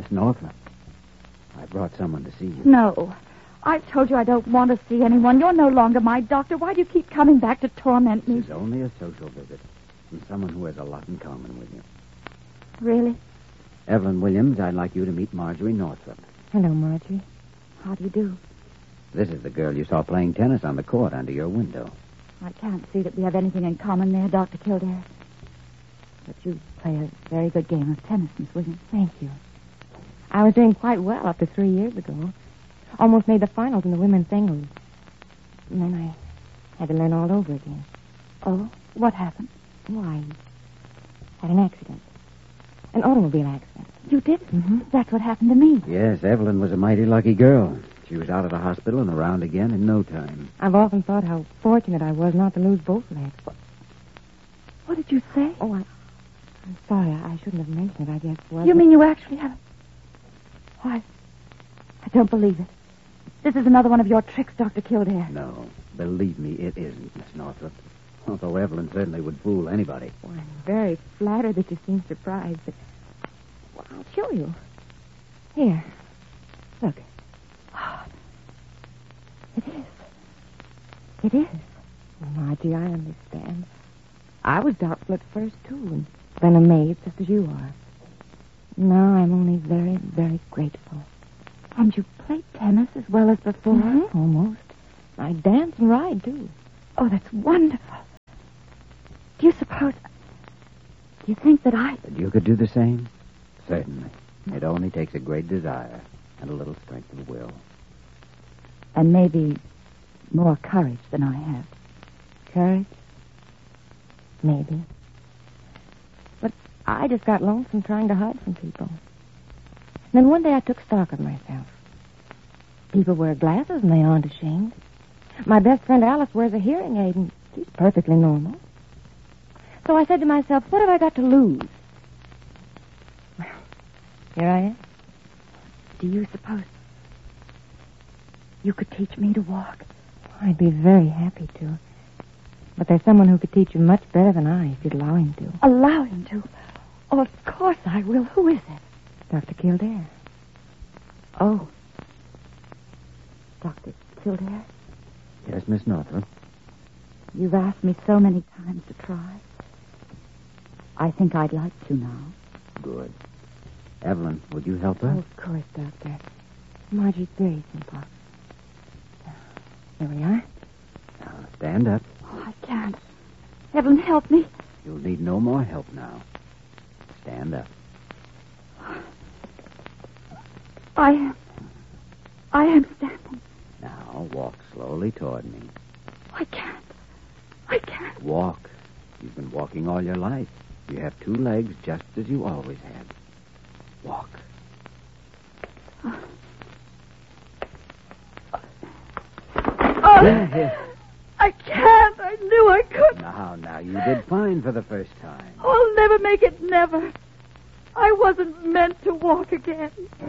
Miss Northrup, I brought someone to see you. No. I've told you I don't want to see anyone. You're no longer my doctor. Why do you keep coming back to torment me? This is only a social visit from someone who has a lot in common with you. Really? Evelyn Williams, I'd like you to meet Marjorie Northrup. Hello, Marjorie. How do you do? This is the girl you saw playing tennis on the court under your window. I can't see that we have anything in common there, Dr. Kildare. But you play a very good game of tennis, Miss Williams. Thank you. I was doing quite well up to 3 years ago. Almost made the finals in the women's singles. And then I had to learn all over again. Oh, what happened? Oh, I had an accident. An automobile accident. You did? Mm-hmm. That's what happened to me. Yes, Evelyn was a mighty lucky girl. She was out of the hospital and around again in no time. I've often thought how fortunate I was not to lose both legs. What did you say? Oh, I'm sorry. I shouldn't have mentioned it, I guess. You mean you actually have... Why, I don't believe it. This is another one of your tricks, Dr. Kildare. No, believe me, it isn't, Miss Northrup. Although Evelyn certainly would fool anybody. Well, I'm very flattered that you seem surprised, but... Well, I'll show you. Here. Look. It is. It is. Well, Margie, I understand. I was doubtful at first, too, and then amazed, just as you are. Now I'm only very, very grateful. And you play tennis as well as before? Mm-hmm. Almost. I dance and ride, too. Oh, that's wonderful. Do you suppose... Do you think that That you could do the same? Certainly. It only takes a great desire and a little strength of will. And maybe more courage than I have. Courage? Maybe. But I just got lonesome trying to hide from people. And then one day I took stock of myself. People wear glasses and they aren't ashamed. My best friend Alice wears a hearing aid and she's perfectly normal. So I said to myself, what have I got to lose? Well, here I am. Do you suppose you could teach me to walk? I'd be very happy to. But there's someone who could teach you much better than I, if you'd allow him to. Allow him to? Oh, of course I will. Who is it? Dr. Kildare. Oh. Dr. Kildare? Yes, Miss Northrup? You've asked me so many times to try. I think I'd like to now. Good. Evelyn, would you help her? Oh, of course, Doctor. Margie's very simple. There we are. Now, stand up. Oh, I can't. Evelyn, help me. You'll need no more help now. Stand up. I am standing. Now, walk slowly toward me. I can't. Walk. You've been walking all your life. You have 2 legs just as you always had. Walk. Oh. I can't. I knew I couldn't. Now, you did fine for the first time. I'll never make it, never. I wasn't meant to walk again.